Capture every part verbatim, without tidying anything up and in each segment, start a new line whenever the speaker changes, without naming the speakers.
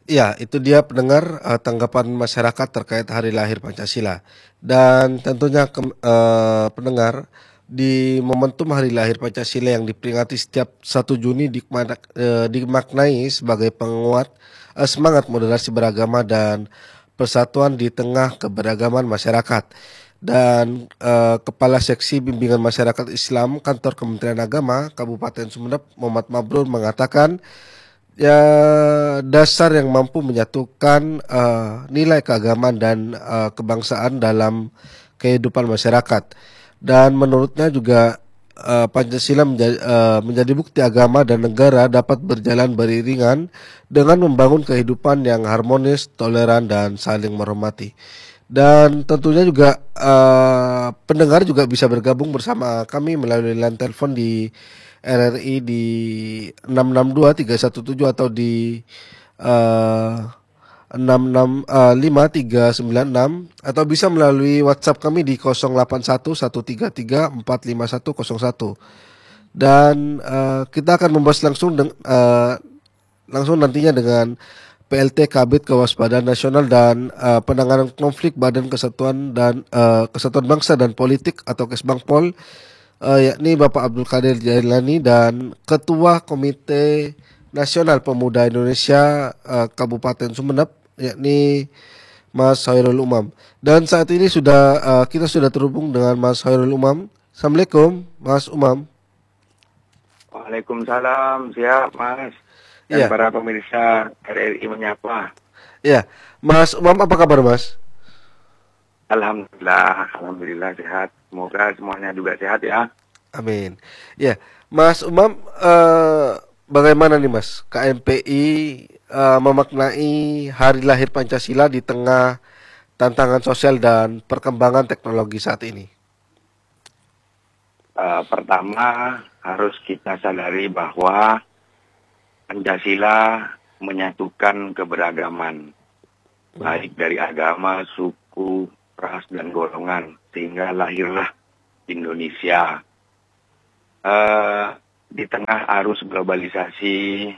Iya, itu dia pendengar eh, tanggapan masyarakat terkait hari lahir Pancasila. Dan tentunya kem- eh, pendengar di momentum hari lahir Pancasila yang diperingati setiap satu Juni dikmana- eh, dimaknai sebagai penguat eh, semangat moderasi beragama dan persatuan di tengah keberagaman masyarakat. Dan eh, Kepala Seksi Bimbingan Masyarakat Islam Kantor Kementerian Agama Kabupaten Sumeneb Muhammad Mabrur mengatakan ya, dasar yang mampu menyatukan eh, nilai keagamaan dan eh, kebangsaan dalam kehidupan masyarakat. Dan menurutnya juga eh, Pancasila menjadi, eh, menjadi bukti agama dan negara dapat berjalan beriringan dengan membangun kehidupan yang harmonis, toleran, dan saling menghormati. Dan tentunya juga eh, pendengar juga bisa bergabung bersama kami melalui line telepon di R R I di enam enam dua tiga satu tujuh atau di eh, enam enam eh, lima tiga sembilan enam atau bisa melalui WhatsApp kami di nol delapan satu satu tiga tiga empat lima satu nol satu. Dan eh, kita akan membahas langsung deng- eh, langsung nantinya dengan P L T Kabid Kewaspadaan Nasional dan eh, Penanganan Konflik Badan Kesatuan dan eh, Kesatuan Bangsa dan Politik atau Kesbangpol, eh, yakni Bapak Abdul Qadir Jailani dan Ketua Komite Nasional Pemuda Indonesia eh, Kabupaten Sumeneb, yakni Mas Hairul Umam. Dan saat ini sudah eh, kita sudah terhubung dengan Mas Hairul Umam. Assalamualaikum, Mas Umam.
Waalaikumsalam, siap Mas. Dan
Iya,
para pemirsa R R I menyapa.
iya. Mas Umam, apa kabar, Mas?
Alhamdulillah, Alhamdulillah sehat. Semoga semuanya juga sehat ya.
Amin. Ya, Mas Umam, eh, bagaimana nih Mas, K M P I eh, memaknai Hari Lahir Pancasila di tengah tantangan sosial dan perkembangan teknologi saat ini?
Eh, pertama, harus kita sadari bahwa Pancasila menyatukan keberagaman, baik dari agama, suku, ras, dan golongan, sehingga lahirlah Indonesia. Eh, di tengah arus globalisasi,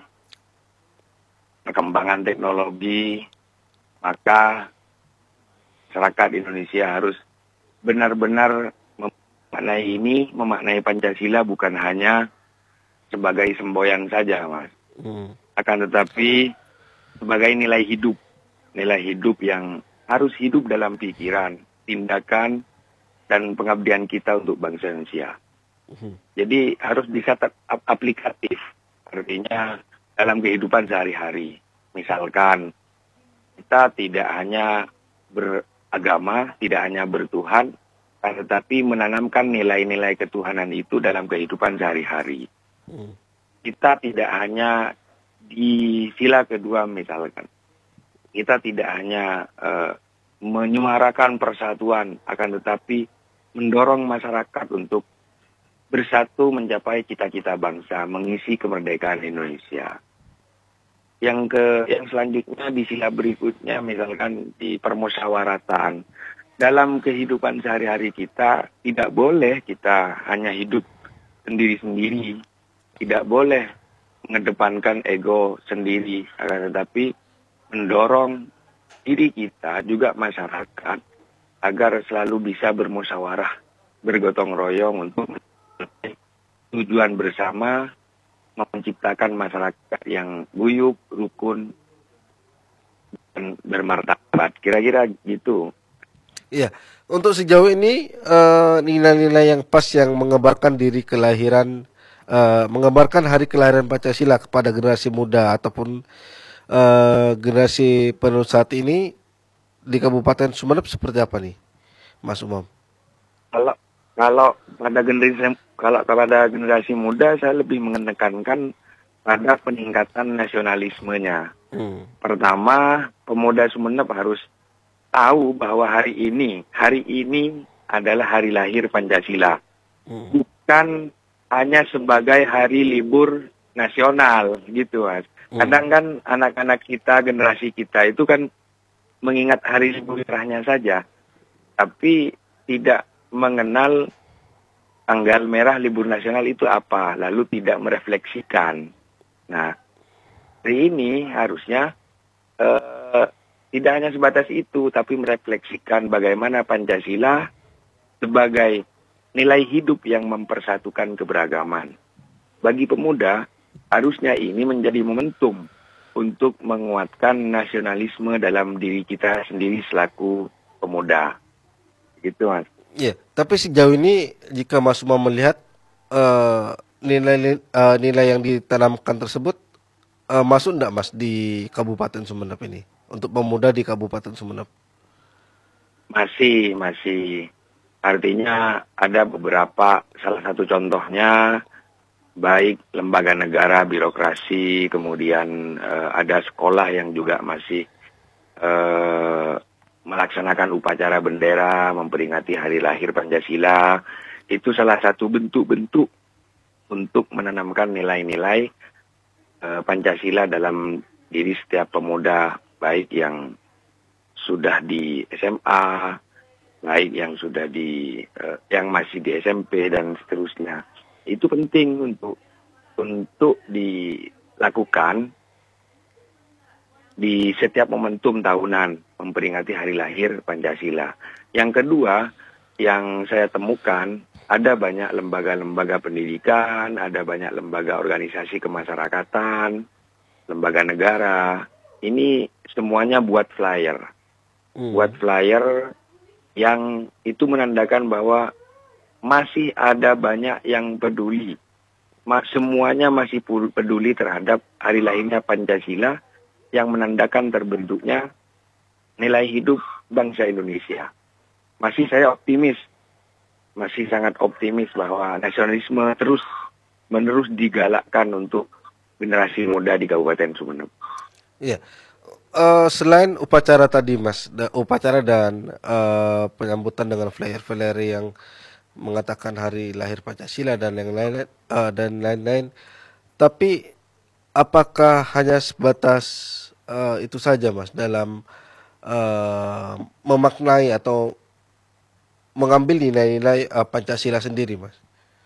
perkembangan teknologi, maka masyarakat Indonesia harus benar-benar memaknai ini, memaknai Pancasila bukan hanya sebagai semboyan saja, Mas.
Hmm.
Akan tetapi sebagai nilai hidup, nilai hidup yang harus hidup dalam pikiran, tindakan, dan pengabdian kita untuk bangsa Indonesia. Jadi harus bisa ter- ap- aplikatif, artinya dalam kehidupan sehari-hari. Misalkan kita tidak hanya beragama, tidak hanya bertuhan, tetapi menanamkan nilai-nilai ketuhanan itu dalam kehidupan sehari-hari.
Hmm.
Kita tidak hanya di sila kedua misalkan, kita tidak hanya uh, menyuarakan persatuan, akan tetapi mendorong masyarakat untuk bersatu mencapai cita-cita bangsa, mengisi kemerdekaan Indonesia. Yang ke yang selanjutnya di sila berikutnya misalkan di permusyawaratan. Dalam kehidupan sehari-hari kita tidak boleh kita hanya hidup sendiri-sendiri, tidak boleh mengedepankan ego sendiri, akan tetapi mendorong diri kita juga masyarakat agar selalu bisa bermusyawarah, bergotong royong untuk tujuan bersama menciptakan masyarakat yang guyup, rukun, dan bermartabat. Kira-kira gitu.
Iya, untuk sejauh ini eh, nilai-nilai yang pas yang mengabarkan diri kelahiran, eh, mengabarkan hari kelahiran Pancasila kepada generasi muda ataupun eh, generasi penerus saat ini di Kabupaten Sumeneb seperti apa nih, Mas Umam?
Kalau kalau pada generasi kalau kepada generasi muda saya lebih menekankan pada peningkatan nasionalismenya.
Hmm.
Pertama, pemuda Sumeneb harus tahu bahwa hari ini, hari ini adalah hari lahir Pancasila.
Hmm.
Bukan hanya sebagai hari libur nasional gitu, Mas.
Hmm.
Kadang kan anak-anak kita, generasi kita itu kan mengingat hari libur merahnya saja, tapi tidak mengenal tanggal merah libur nasional itu apa, lalu tidak merefleksikan. Nah, hari ini harusnya eh, tidak hanya sebatas itu, tapi merefleksikan bagaimana Pancasila sebagai nilai hidup yang mempersatukan keberagaman. Bagi pemuda, harusnya ini menjadi momentum untuk menguatkan nasionalisme dalam diri kita sendiri selaku pemuda. Gitu, Mas.
Iya, tapi sejauh ini jika Mas Umam melihat eh, nilai eh, nilai yang ditanamkan tersebut eh, masuk enggak Mas di Kabupaten Sumeneb ini untuk pemuda di Kabupaten Sumeneb?
Masih, masih. Artinya ada beberapa, salah satu contohnya baik lembaga negara, birokrasi, kemudian eh, ada sekolah yang juga masih eh, melaksanakan upacara bendera, memperingati hari lahir Pancasila. Itu salah satu bentuk-bentuk untuk menanamkan nilai-nilai eh, Pancasila dalam diri setiap pemuda, baik yang sudah di S M A, baik yang sudah di eh, yang masih di S M P dan seterusnya. Itu penting untuk untuk dilakukan di setiap momentum tahunan memperingati hari lahir Pancasila. Yang kedua, yang saya temukan ada banyak lembaga-lembaga pendidikan, ada banyak lembaga organisasi kemasyarakatan, lembaga negara. Ini semuanya buat flyer.
Hmm.
Buat flyer yang itu menandakan bahwa masih ada banyak yang peduli. Ma- semuanya masih peduli terhadap hari lahirnya Pancasila yang menandakan terbentuknya nilai hidup bangsa Indonesia. Masih saya optimis, masih sangat optimis bahwa nasionalisme terus menerus digalakkan untuk generasi muda di Kabupaten Sumeneb.
Iya. Eh, selain upacara tadi Mas, da- upacara dan eh, penyambutan dengan flyer-flyer yang mengatakan hari lahir Pancasila dan yang lain eh, dan lain-lain, tapi apakah hanya sebatas eh, itu saja Mas dalam eh, memaknai atau mengambil nilai-nilai eh, Pancasila sendiri Mas?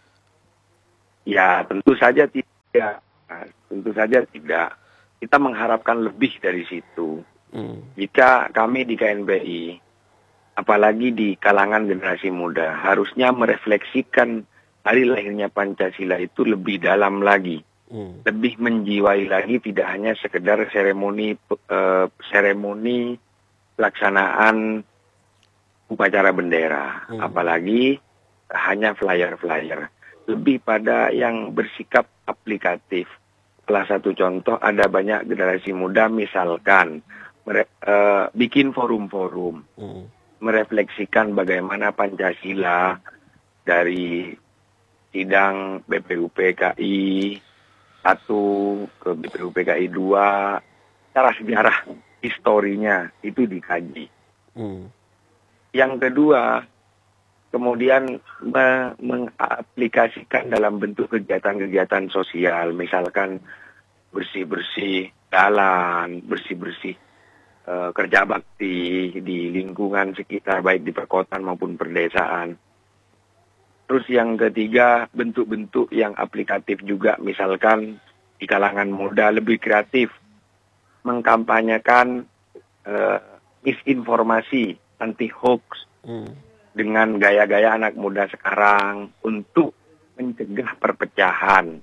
Ya, tentu saja tidak. Nah, tentu saja tidak. Kita mengharapkan lebih dari situ.
Hmm.
Jika kami di K N P I, apalagi di kalangan generasi muda, harusnya merefleksikan hari lahirnya Pancasila itu lebih dalam lagi.
Hmm.
Lebih menjiwai lagi, tidak hanya sekedar seremoni eh, seremoni pelaksanaan upacara bendera.
Hmm.
Apalagi hanya flyer-flyer. Lebih pada yang bersikap aplikatif. Salah satu contoh, ada banyak generasi muda misalkan mere, eh, bikin forum-forum.
Hmm.
Merefleksikan bagaimana Pancasila dari sidang B P U P K I satu ke B P U P K I dua, secara sejarah historinya itu dikaji.
Hmm.
Yang kedua, kemudian me- mengaplikasikan dalam bentuk kegiatan-kegiatan sosial, misalkan bersih-bersih jalan, bersih-bersih uh, kerja bakti di lingkungan sekitar, baik di perkotaan maupun perdesaan. Terus yang ketiga, bentuk-bentuk yang aplikatif juga, misalkan di kalangan muda lebih kreatif, mengkampanyekan uh, misinformasi, anti hoax,
Hmm.
dengan gaya-gaya anak muda sekarang untuk mencegah perpecahan.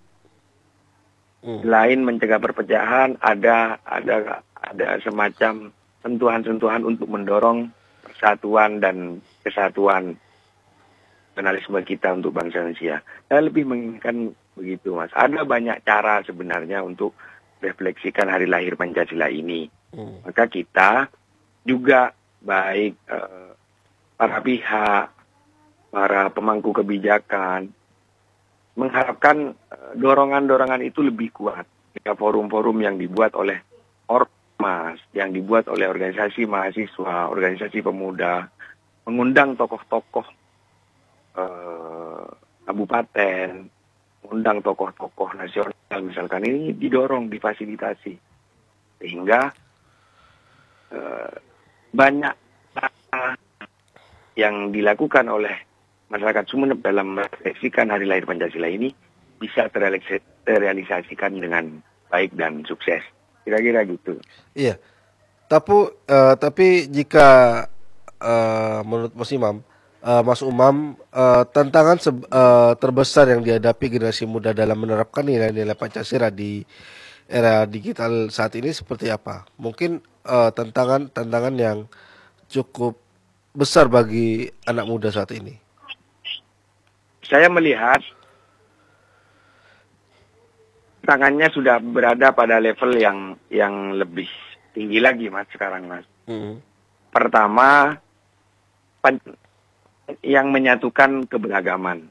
Hmm.
Selain mencegah perpecahan, ada ada ada semacam sentuhan-sentuhan untuk mendorong persatuan dan kesatuan nasionalisme kita untuk bangsa Indonesia. Saya lebih menginginkan begitu, Mas. Ada banyak cara sebenarnya untuk refleksikan hari lahir Pancasila ini.
Hmm.
Maka kita juga baik eh, para pihak, para pemangku kebijakan, mengharapkan uh, dorongan-dorongan itu lebih kuat. Ya, forum-forum yang dibuat oleh ormas, yang dibuat oleh organisasi mahasiswa, organisasi pemuda, mengundang tokoh-tokoh uh, kabupaten, mengundang tokoh-tokoh nasional, misalkan ini didorong, difasilitasi. Sehingga uh, banyak yang dilakukan oleh masyarakat Sumeneb dalam merefleksikan hari lahir Pancasila ini bisa terrealisasikan dengan baik dan sukses. Kira-kira gitu.
Iya. Tapi eh, tapi jika eh, menurut Mas Imam, eh, Mas Umam, eh, tantangan seb- eh, terbesar yang dihadapi generasi muda dalam menerapkan nilai-nilai Pancasila di era digital saat ini seperti apa? Mungkin eh, tantangan tantangan yang cukup besar bagi anak muda saat ini.
Saya melihat tangannya sudah berada pada level yang yang lebih tinggi lagi, Mas, sekarang, Mas.
Mm.
Pertama, pan- yang menyatukan keberagaman.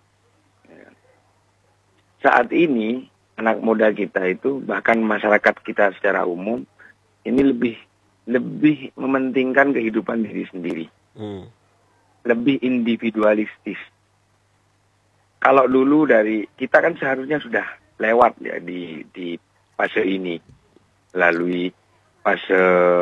Saat ini anak muda kita itu, bahkan masyarakat kita secara umum, ini lebih lebih mementingkan kehidupan diri sendiri,
Mm.
lebih individualistis. Kalau dulu dari kita kan seharusnya sudah lewat ya di di fase ini, melalui fase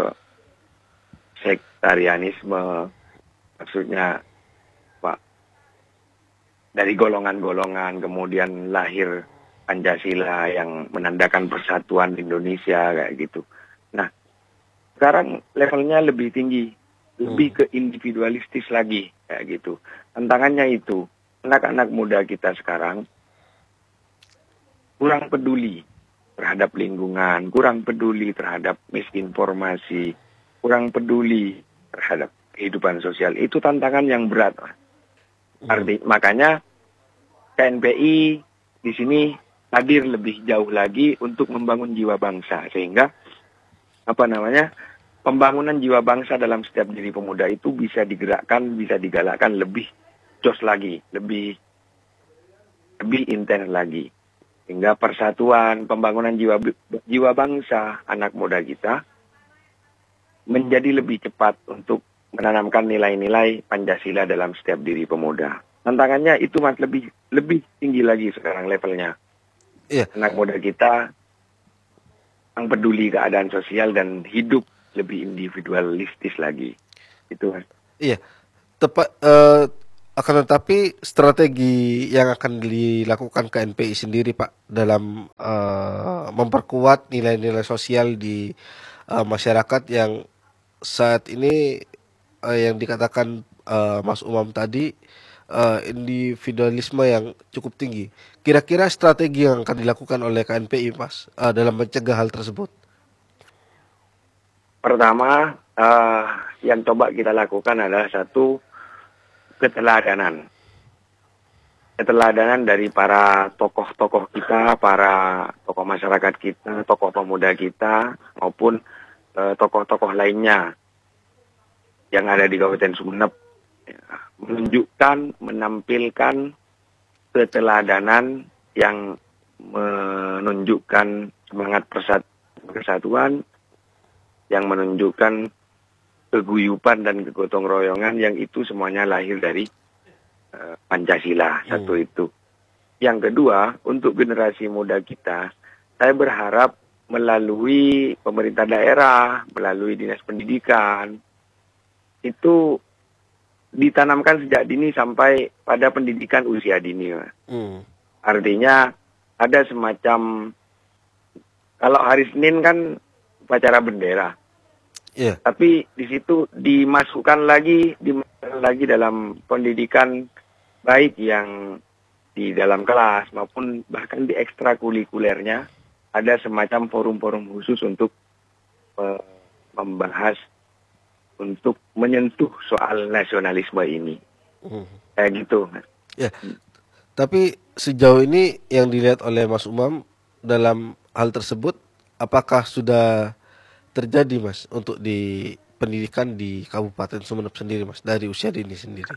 sektarianisme, maksudnya Pak, dari golongan-golongan, kemudian lahir Pancasila yang menandakan persatuan Indonesia kayak gitu. Nah, sekarang levelnya lebih tinggi, lebih ke individualistis lagi kayak gitu. Tantangannya itu, anak-anak muda kita sekarang kurang peduli terhadap lingkungan, kurang peduli terhadap misinformasi, kurang peduli terhadap kehidupan sosial. Itu tantangan yang berat. Arti, makanya K N P I di sini hadir lebih jauh lagi untuk membangun jiwa bangsa, sehingga apa namanya pembangunan jiwa bangsa dalam setiap diri pemuda itu bisa digerakkan, bisa digalakkan lebih jos lagi, lebih lebih intens lagi, hingga persatuan, pembangunan jiwa jiwa bangsa anak muda kita menjadi lebih cepat untuk menanamkan nilai-nilai Pancasila dalam setiap diri pemuda. Tantangannya itu mas lebih lebih tinggi lagi sekarang levelnya.
Iya.
Anak muda kita yang peduli keadaan sosial dan hidup lebih individualistis lagi. Itu mas.
Iya, tepat. Eh, akan tetapi strategi yang akan dilakukan K N P I sendiri, Pak, dalam eh, memperkuat nilai-nilai sosial di eh, masyarakat yang saat ini eh, yang dikatakan eh, Mas Umam tadi eh, individualisme yang cukup tinggi. Kira-kira strategi yang akan dilakukan oleh K N P I, Mas, eh, dalam mencegah hal tersebut?
Pertama, uh, yang coba kita lakukan adalah satu, keteladanan. Keteladanan dari para tokoh-tokoh kita, para tokoh masyarakat kita, tokoh pemuda kita, maupun uh, tokoh-tokoh lainnya yang ada di Kabupaten Sumeneb. Ya, menunjukkan, menampilkan keteladanan yang menunjukkan semangat persatuan, yang menunjukkan keguyupan dan kegotong royongan, yang itu semuanya lahir dari uh, Pancasila. Satu
Hmm.
itu. Yang kedua, untuk generasi muda kita, saya berharap melalui pemerintah daerah, melalui dinas pendidikan, itu ditanamkan sejak dini sampai pada pendidikan usia dini.
Hmm.
Artinya ada semacam, kalau hari Senin kan upacara bendera.
Iya.
Tapi di situ dimasukkan lagi, dimasukkan lagi dalam pendidikan, baik yang di dalam kelas maupun bahkan di ekstrakurikulernya, ada semacam forum-forum khusus untuk uh, membahas, untuk menyentuh soal nasionalisme ini.
Hmm.
Kayak gitu.
Ya. Tapi sejauh ini yang dilihat oleh Mas Umam dalam hal tersebut, apakah sudah terjadi, Mas, untuk di pendidikan di Kabupaten Sumeneb sendiri, Mas, dari usia dini sendiri?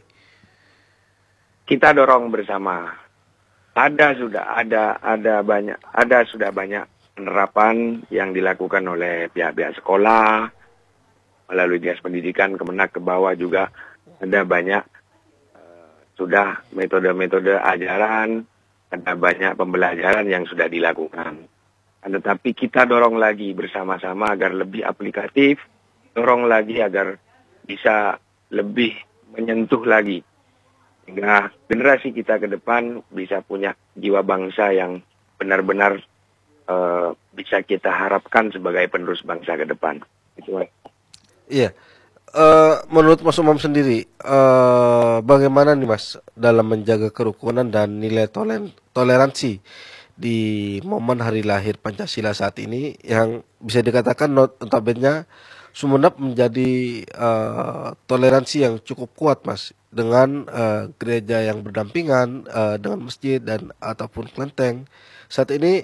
Kita dorong bersama. Ada sudah ada ada banyak ada sudah banyak penerapan yang dilakukan oleh pihak-pihak sekolah melalui dinas pendidikan, Kemenak ke bawah juga ada banyak uh, sudah metode-metode ajaran, ada banyak pembelajaran yang sudah dilakukan. Tetapi kita dorong lagi bersama-sama agar lebih aplikatif, dorong lagi agar bisa lebih menyentuh lagi, sehingga generasi kita ke depan bisa punya jiwa bangsa yang benar-benar uh, bisa kita harapkan sebagai penerus bangsa ke depan. Itu.
Iya. Uh, menurut Mas Umam sendiri, uh, bagaimana nih Mas dalam menjaga kerukunan dan nilai tolen toleransi di momen hari lahir Pancasila saat ini yang bisa dikatakan not- notabene Sumenep menjadi uh, toleransi yang cukup kuat Mas dengan uh, gereja yang berdampingan uh, dengan masjid dan ataupun kelenteng. Saat ini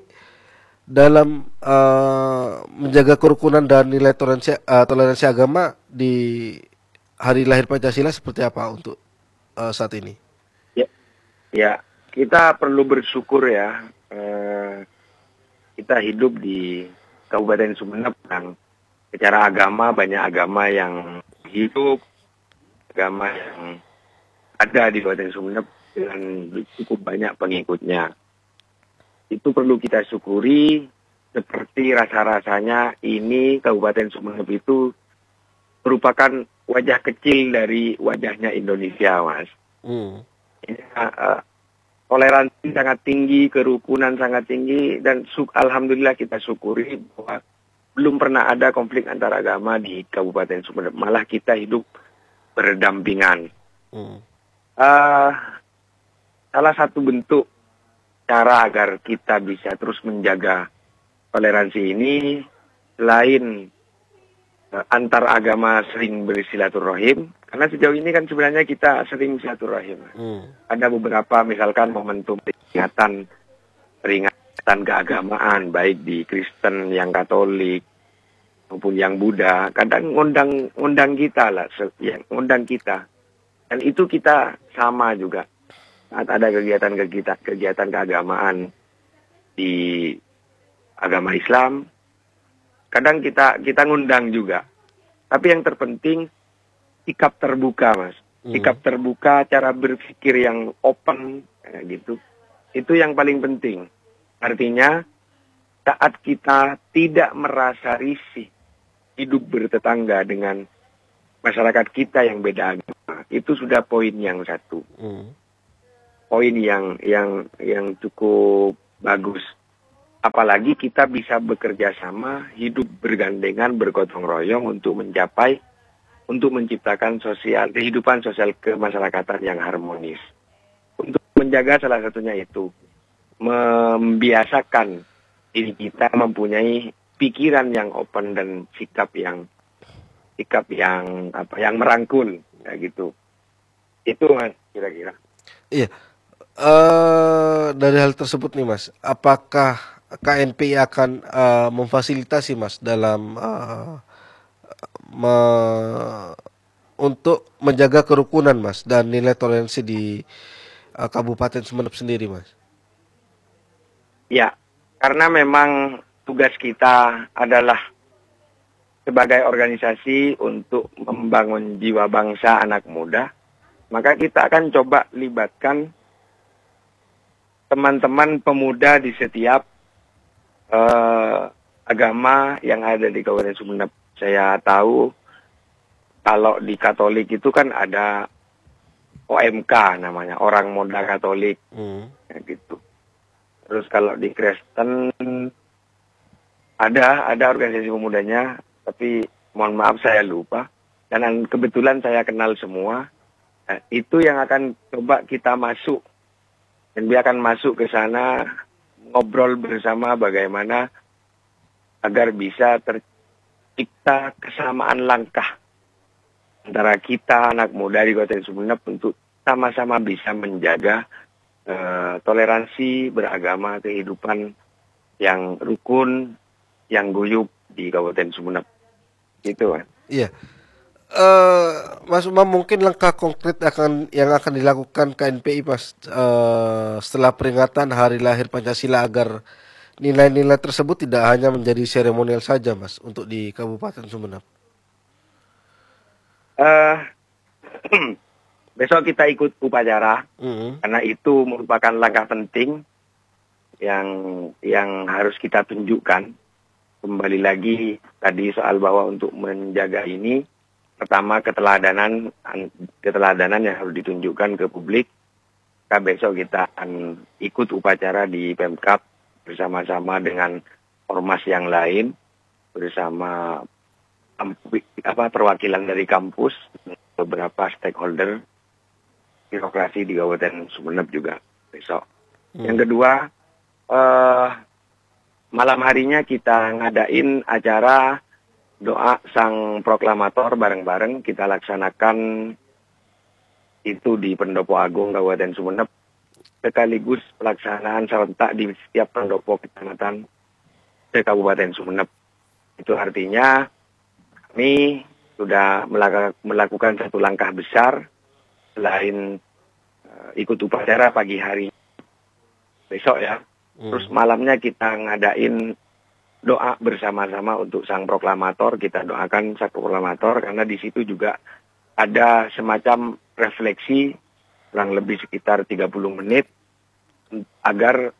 dalam uh, menjaga kerukunan dan nilai toleransi uh, toleransi agama di hari lahir Pancasila seperti apa untuk uh, saat ini?
Ya, ya, kita perlu bersyukur ya. Eh, kita hidup di Kabupaten Sumenep yang secara agama banyak agama yang hidup, agama yang ada di Kabupaten Sumenep dengan cukup banyak pengikutnya. Itu perlu kita syukuri, seperti rasa-rasanya ini Kabupaten Sumenep itu merupakan wajah kecil dari wajahnya Indonesia, Mas.
Hmm.
Ini, uh, toleransi sangat tinggi, kerukunan sangat tinggi, dan su- alhamdulillah kita syukuri bahwa belum pernah ada konflik antar agama di Kabupaten Sumenep. Malah kita hidup berdampingan.
Hmm.
Uh, salah satu bentuk cara agar kita bisa terus menjaga toleransi ini, selain uh, antar agama sering bersilaturahim, karena sejauh ini kan sebenarnya kita sering silaturahim.
Hmm.
Ada beberapa misalkan momentum peringatan peringatan keagamaan, baik di Kristen yang Katolik maupun yang Buddha, kadang ngundang ngundang kita lah, yang ngundang kita. Dan itu kita sama juga. Saat ada kegiatan-kegiatan kegiatan keagamaan di agama Islam, kadang kita kita ngundang juga. Tapi yang terpenting sikap terbuka, Mas. Sikap terbuka, cara berpikir yang open, kayak gitu. Itu yang paling penting. Artinya, saat kita tidak merasa risih hidup bertetangga dengan masyarakat kita yang beda agama, itu sudah poin yang satu.
Hmm.
Poin yang yang yang cukup bagus. Apalagi kita bisa bekerja sama, hidup bergandengan, bergotong royong untuk mencapai untuk menciptakan sosial kehidupan sosial kemasyarakatan yang harmonis. Untuk menjaga salah satunya itu membiasakan diri kita mempunyai pikiran yang open dan sikap yang sikap yang apa yang merangkul kayak gitu. Itu Mas kira-kira.
Iya. Uh, dari hal tersebut nih Mas, apakah K N P I akan uh, memfasilitasi Mas dalam uh, me untuk menjaga kerukunan Mas dan nilai toleransi di uh, Kabupaten Sumenep sendiri Mas?
Ya, karena memang tugas kita adalah sebagai organisasi untuk membangun jiwa bangsa anak muda, maka kita akan coba libatkan teman-teman pemuda di setiap uh, agama yang ada di Kabupaten Sumenep. Saya tahu kalau di Katolik itu kan ada O M K namanya, Orang Muda Katolik,
Hmm.
ya gitu. Terus kalau di Kristen ada ada organisasi pemudanya, tapi mohon maaf saya lupa. Dan kebetulan saya kenal semua. Nah, itu yang akan coba kita masuk. Dan dia akan masuk ke sana, ngobrol bersama bagaimana agar bisa tercipta kesamaan langkah antara kita anak muda di Kabupaten Sumenep untuk sama-sama bisa menjaga uh, toleransi beragama, kehidupan yang rukun, yang guyup di Kabupaten Sumenep. Gitu kan.
Iya. Uh, Mas Umam, mungkin langkah konkret akan yang akan dilakukan K N P I Mas uh, setelah peringatan Hari Lahir Pancasila agar nilai-nilai tersebut tidak hanya menjadi seremonial saja Mas untuk di Kabupaten Sumenep.
Uh, besok kita ikut upacara,
Mm-hmm.
karena itu merupakan langkah penting yang yang harus kita tunjukkan. Kembali lagi tadi soal bahwa untuk menjaga ini, pertama keteladanan keteladanan yang harus ditunjukkan ke publik. Nah, besok kita akan ikut upacara di Pemkab bersama-sama dengan ormas yang lain, bersama apa perwakilan dari kampus, beberapa stakeholder birokrasi di Kabupaten Sumeneb juga besok. Hmm. Yang kedua, eh, malam harinya kita ngadain acara doa sang proklamator bareng-bareng, kita laksanakan itu di Pendopo Agung Kabupaten Sumeneb, sekaligus pelaksanaan serentak di setiap pendopo kecamatan di Kabupaten Sumeneb. Itu artinya kami sudah melakukan satu langkah besar selain uh, ikut upacara pagi hari besok ya. Hmm. Terus malamnya kita ngadain doa bersama-sama untuk sang proklamator. Kita doakan sang proklamator karena di situ juga ada semacam refleksi kurang lebih sekitar tiga puluh menit agar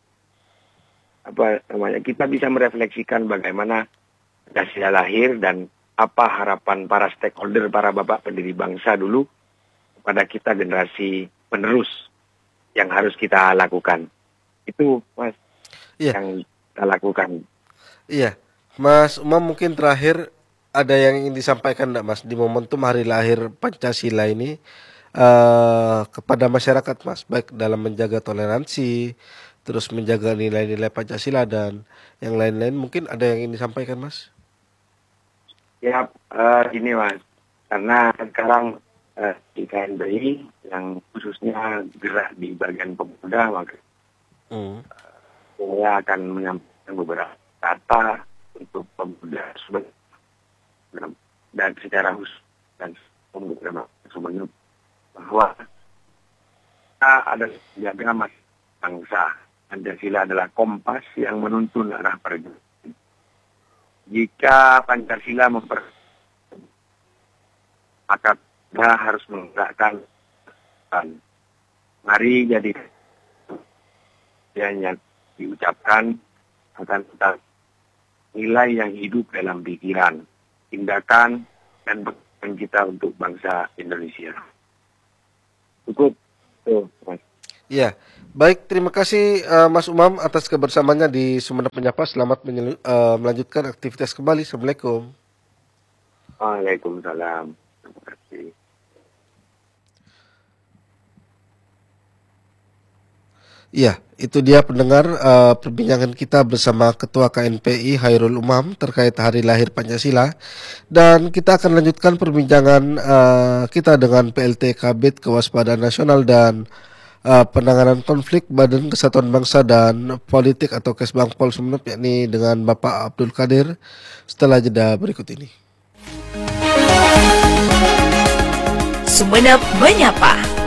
apa namanya kita bisa merefleksikan bagaimana Pancasila lahir dan apa harapan para stakeholder, para bapak pendiri bangsa dulu kepada kita generasi penerus yang harus kita lakukan. Itu Mas iya. yang kita lakukan.
Iya, Mas Umam, mungkin terakhir ada yang ingin disampaikan enggak Mas di momentum hari lahir Pancasila ini uh, kepada masyarakat Mas, baik dalam menjaga toleransi, terus menjaga nilai-nilai Pancasila dan yang lain-lain, mungkin ada yang ingin disampaikan Mas?
Ya, uh, ini Mas, karena sekarang uh, di K N B I yang khususnya gerak di bagian pemuda, maka hmm. uh, saya akan menyampaikan beberapa kata untuk pemuda dan secara khusus dan pemuda sebenarnya bahwa kita ada dengan mas bangsa. Pancasila adalah kompas yang menuntun arah perjuangan. Jika Pancasila memper maka kita harus menggerakkan. Mari jadi yang diucapkan akan tetap nilai yang hidup dalam pikiran, tindakan, dan pekerjaan kita untuk bangsa Indonesia. Cukup. Tuh, Mas.
Ya, baik, terima kasih uh, Mas Umam atas kebersamaannya di Sumeneb Menyapa. Selamat menyelu- uh, melanjutkan aktivitas kembali. Assalamualaikum.
Waalaikumsalam. Terima kasih.
Iya, itu dia pendengar uh, perbincangan kita bersama Ketua K N P I Khairul Umam terkait hari lahir Pancasila. Dan kita akan lanjutkan perbincangan uh, kita dengan P L T Kabid Kewaspadaan Nasional dan Uh, penanganan konflik Badan Kesatuan Bangsa dan Politik atau Kesbangpol Sumeneb, yakni dengan Bapak Abdul Qadir setelah jeda berikut ini.
Sumeneb Menyapa.